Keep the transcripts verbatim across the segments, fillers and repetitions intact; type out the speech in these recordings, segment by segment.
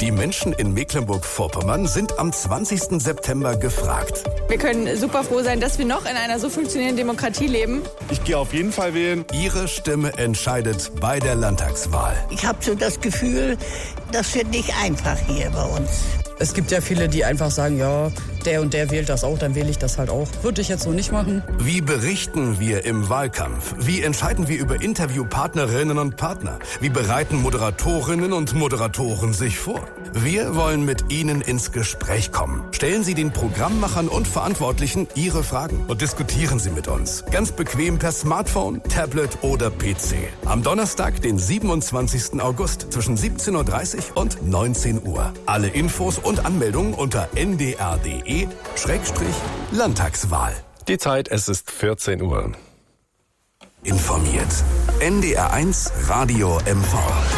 Die Menschen in Mecklenburg-Vorpommern sind am zwanzigsten September gefragt. Wir können super froh sein, dass wir noch in einer so funktionierenden Demokratie leben. Ich gehe auf jeden Fall wählen. Ihre Stimme entscheidet bei der Landtagswahl. Ich habe so das Gefühl, das wird nicht einfach hier bei uns. Es gibt ja viele, die einfach sagen, ja, der und der wählt das auch, dann wähle ich das halt auch. Würde ich jetzt so nicht machen. Wie berichten wir im Wahlkampf? Wie entscheiden wir über Interviewpartnerinnen und Partner? Wie bereiten Moderatorinnen und Moderatoren sich vor? Wir wollen mit Ihnen ins Gespräch kommen. Stellen Sie den Programmmachern und Verantwortlichen Ihre Fragen und diskutieren Sie mit uns. Ganz bequem per Smartphone, Tablet oder P C. Am Donnerstag, den siebenundzwanzigsten August zwischen siebzehn Uhr dreißig und neunzehn Uhr. Alle Infos und Anmeldungen unter n d r punkt d e Schrägstrich Landtagswahl. Die Zeit, es ist vierzehn Uhr. Informiert. N D R eins Radio M V.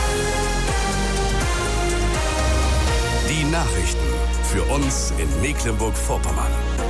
Die Nachrichten für uns in Mecklenburg-Vorpommern.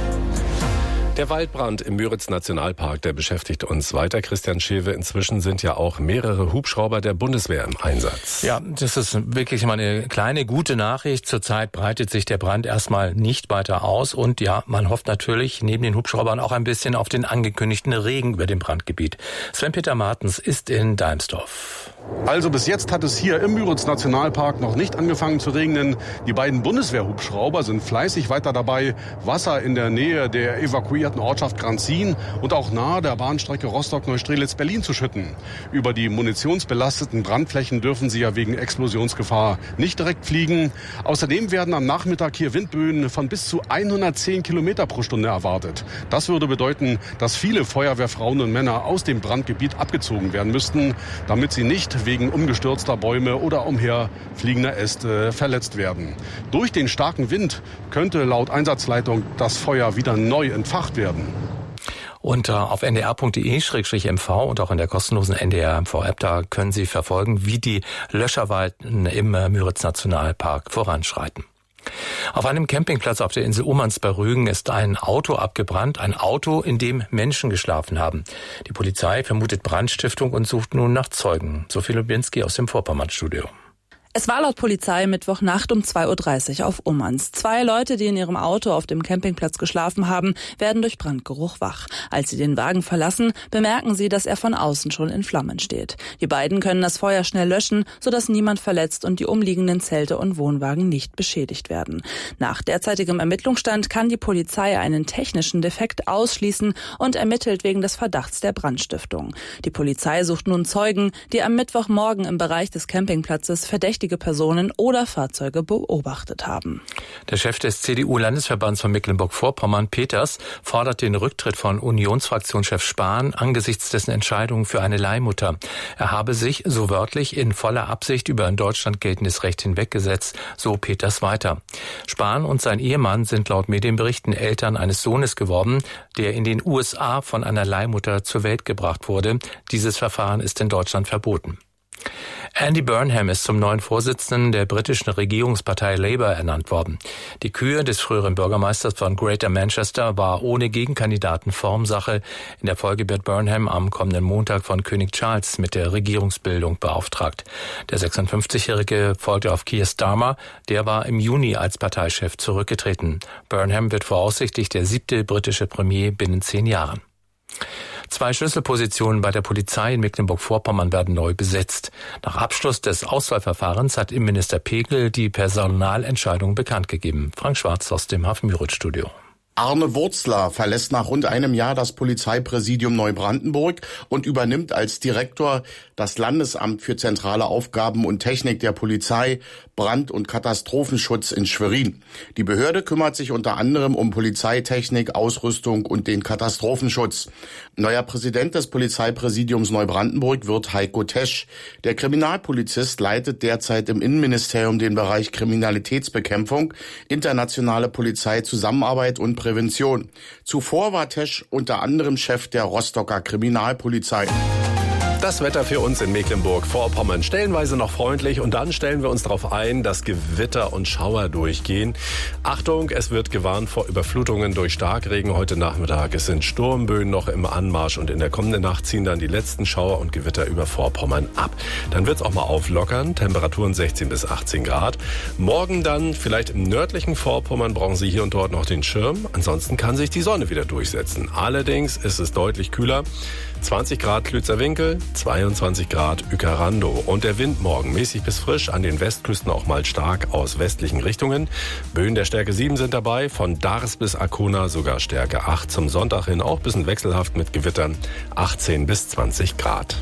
Der Waldbrand im Müritz-Nationalpark, der beschäftigt uns weiter. Christian Schewe, inzwischen sind ja auch mehrere Hubschrauber der Bundeswehr im Einsatz. Ja, das ist wirklich mal eine kleine gute Nachricht. Zurzeit breitet sich der Brand erstmal nicht weiter aus. Und ja, man hofft natürlich neben den Hubschraubern auch ein bisschen auf den angekündigten Regen über dem Brandgebiet. Sven-Peter Martens ist in Deimsdorf. Also bis jetzt hat es hier im Müritz-Nationalpark noch nicht angefangen zu regnen. Die beiden Bundeswehrhubschrauber sind fleißig weiter dabei, Wasser in der Nähe der evakuierten Ortschaft Granzin und auch nahe der Bahnstrecke Rostock-Neustrelitz-Berlin zu schütten. Über die munitionsbelasteten Brandflächen dürfen sie ja wegen Explosionsgefahr nicht direkt fliegen. Außerdem werden am Nachmittag hier Windböen von bis zu hundertzehn Kilometer pro Stunde erwartet. Das würde bedeuten, dass viele Feuerwehrfrauen und Männer aus dem Brandgebiet abgezogen werden müssten, damit sie nicht wegen umgestürzter Bäume oder umherfliegender Äste verletzt werden. Durch den starken Wind könnte laut Einsatzleitung das Feuer wieder neu entfacht werden. Und äh, auf n d r punkt d e Schrägstrich m v und auch in der kostenlosen N D R M V-App, da können Sie verfolgen, wie die Löscharbeiten im äh, Müritz-Nationalpark voranschreiten. Auf einem Campingplatz auf der Insel Ummanz bei Rügen ist ein Auto abgebrannt, ein Auto, in dem Menschen geschlafen haben. Die Polizei vermutet Brandstiftung und sucht nun nach Zeugen. Sophie Lubinski aus dem Vorpommern-Studio. Es war laut Polizei Mittwochnacht um zwei Uhr dreißig auf Ummanz. Zwei Leute, die in ihrem Auto auf dem Campingplatz geschlafen haben, werden durch Brandgeruch wach. Als sie den Wagen verlassen, bemerken sie, dass er von außen schon in Flammen steht. Die beiden können das Feuer schnell löschen, sodass niemand verletzt und die umliegenden Zelte und Wohnwagen nicht beschädigt werden. Nach derzeitigem Ermittlungsstand kann die Polizei einen technischen Defekt ausschließen und ermittelt wegen des Verdachts der Brandstiftung. Die Polizei sucht nun Zeugen, die am Mittwochmorgen im Bereich des Campingplatzes verdächtige Personen oder Fahrzeuge beobachtet haben. Der Chef des C D U-Landesverbands von Mecklenburg-Vorpommern, Peters, fordert den Rücktritt von Unionsfraktionschef Spahn angesichts dessen Entscheidung für eine Leihmutter. Er habe sich, so wörtlich, in voller Absicht über in Deutschland geltendes Recht hinweggesetzt, so Peters weiter. Spahn und sein Ehemann sind laut Medienberichten Eltern eines Sohnes geworden, der in den U S A von einer Leihmutter zur Welt gebracht wurde. Dieses Verfahren ist in Deutschland verboten. Andy Burnham ist zum neuen Vorsitzenden der britischen Regierungspartei Labour ernannt worden. Die Kür des früheren Bürgermeisters von Greater Manchester war ohne Gegenkandidaten Formsache. In der Folge wird Burnham am kommenden Montag von König Charles mit der Regierungsbildung beauftragt. Der sechsundfünfzigjährige folgte auf Keir Starmer, der war im Juni als Parteichef zurückgetreten. Burnham wird voraussichtlich der siebte britische Premier binnen zehn Jahren. Zwei Schlüsselpositionen bei der Polizei in Mecklenburg-Vorpommern werden neu besetzt. Nach Abschluss des Auswahlverfahrens hat Innenminister Pegel die Personalentscheidung bekannt gegeben. Frank Schwarz aus dem Hafen-Müritz-Studio. Arne Wurzler verlässt nach rund einem Jahr das Polizeipräsidium Neubrandenburg und übernimmt als Direktor das Landesamt für zentrale Aufgaben und Technik der Polizei, Brand- und Katastrophenschutz in Schwerin. Die Behörde kümmert sich unter anderem um Polizeitechnik, Ausrüstung und den Katastrophenschutz. Neuer Präsident des Polizeipräsidiums Neubrandenburg wird Heiko Tesch. Der Kriminalpolizist leitet derzeit im Innenministerium den Bereich Kriminalitätsbekämpfung, internationale Polizeizusammenarbeit und Prävention. Zuvor war Tesch unter anderem Chef der Rostocker Kriminalpolizei. Das Wetter für uns in Mecklenburg-Vorpommern stellenweise noch freundlich und dann stellen wir uns darauf ein, dass Gewitter und Schauer durchgehen. Achtung, es wird gewarnt vor Überflutungen durch Starkregen heute Nachmittag. Es sind Sturmböen noch im Anmarsch und in der kommenden Nacht ziehen dann die letzten Schauer und Gewitter über Vorpommern ab. Dann wird es auch mal auflockern, Temperaturen sechzehn bis achtzehn Grad. Morgen dann vielleicht im nördlichen Vorpommern brauchen Sie hier und dort noch den Schirm. Ansonsten kann sich die Sonne wieder durchsetzen. Allerdings ist es deutlich kühler. zwanzig Grad Klützer Winkel, zweiundzwanzig Grad Uecker-Randow. Und der Wind morgen mäßig bis frisch, an den Westküsten auch mal stark aus westlichen Richtungen. Böen der Stärke sieben sind dabei, von Dars bis Arkona sogar Stärke acht. Zum Sonntag hin auch ein bisschen wechselhaft mit Gewittern, achtzehn bis zwanzig Grad.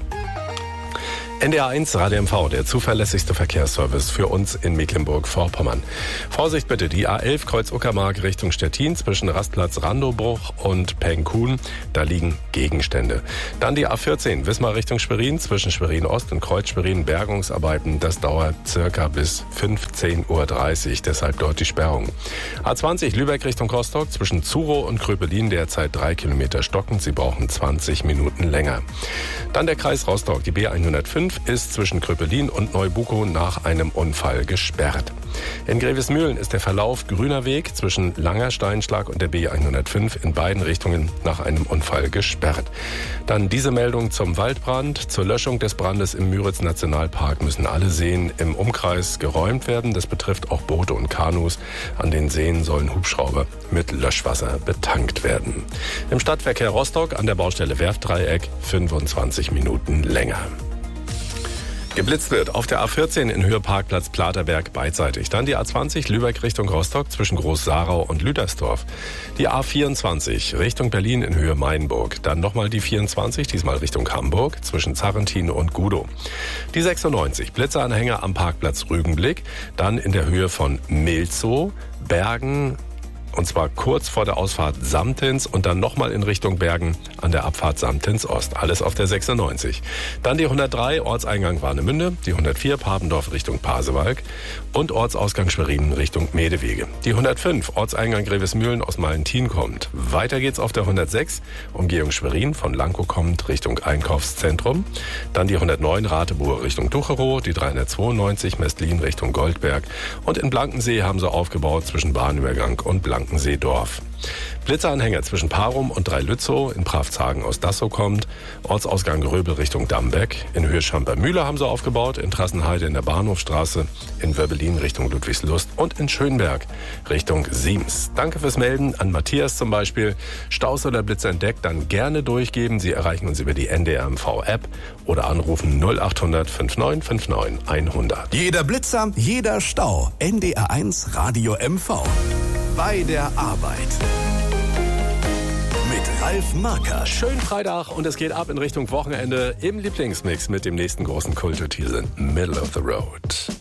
N D R eins Radio M V, der zuverlässigste Verkehrsservice für uns in Mecklenburg-Vorpommern. Vorsicht bitte, die A elf Kreuz Uckermark Richtung Stettin zwischen Rastplatz Randowbruch und Pengkuhn, da liegen Gegenstände. Dann die A vierzehn Wismar Richtung Schwerin zwischen Schwerin Ost und Kreuz Schwerin, Bergungsarbeiten, das dauert circa bis fünfzehn Uhr dreißig, deshalb dort die Sperrung. A zwanzig Lübeck Richtung Rostock zwischen Zurow und Kröpelin derzeit drei Kilometer stockend, Sie brauchen zwanzig Minuten länger. Dann der Kreis Rostock, die B hundertfünf ist zwischen Kröpelin und Neubukow nach einem Unfall gesperrt. In Grevesmühlen ist der Verlauf grüner Weg zwischen Langer Steinschlag und der B hundertfünf in beiden Richtungen nach einem Unfall gesperrt. Dann diese Meldung zum Waldbrand. Zur Löschung des Brandes im Müritz-Nationalpark müssen alle Seen im Umkreis geräumt werden. Das betrifft auch Boote und Kanus. An den Seen sollen Hubschrauber mit Löschwasser betankt werden. Im Stadtverkehr Rostock an der Baustelle Werftdreieck fünfundzwanzig Minuten länger. Geblitzt wird auf der A vierzehn in Höhe Parkplatz Platerberg beidseitig. Dann die A zwanzig Lübeck Richtung Rostock zwischen Groß-Sarau und Lüdersdorf. Die A vierundzwanzig Richtung Berlin in Höhe Mainburg. Dann nochmal die vierundzwanzig, diesmal Richtung Hamburg zwischen Zarrentin und Gudow. Die sechsundneunzig Blitzeranhänger am Parkplatz Rügenblick. Dann in der Höhe von Milzow, Bergen, und zwar kurz vor der Ausfahrt Samtens und dann nochmal in Richtung Bergen an der Abfahrt Samtens Ost. Alles auf der sechsundneunzig. Dann die hundertdrei Ortseingang Warnemünde, die hundertvier Papendorf Richtung Pasewalk und Ortsausgang Schwerin Richtung Medewege. Die hundertfünf Ortseingang Grevesmühlen aus Malentin kommt. Weiter geht's auf der hundertsechs Umgehung Schwerin von Lankow kommt Richtung Einkaufszentrum. Dann die hundertneun Ratebuhr Richtung Ducherow, die dreihundertzweiundneunzig Mestlin Richtung Goldberg und in Blankensee haben sie aufgebaut zwischen Bahnübergang und Blankensee. Blankensee-Dorf. Blitzeranhänger zwischen Parum und Dreilützow in Pravzagen aus Dassow kommt. Ortsausgang Gröbel Richtung Dambeck. In Höhe Schampermühle haben sie aufgebaut. In Trassenheide in der Bahnhofstraße. In Wöbbelin Richtung Ludwigslust. Und in Schönberg Richtung Siems. Danke fürs Melden an Matthias zum Beispiel. Staus oder Blitzer entdeckt, dann gerne durchgeben. Sie erreichen uns über die N D R M V-App oder anrufen null achthundert neunundfünfzig neunundfünfzig hundert. Jeder Blitzer, jeder Stau. N D R eins Radio M V. Bei der Arbeit. Mit Ralf Marker. Schönen Freitag und es geht ab in Richtung Wochenende im Lieblingsmix mit dem nächsten großen Kulturteaser Middle of the Road.